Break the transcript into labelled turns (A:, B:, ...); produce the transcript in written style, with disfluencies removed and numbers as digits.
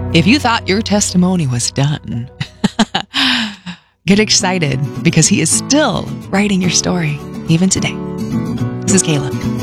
A: If you thought your testimony was done, get excited because he is still writing your story, even today. This is Kayla.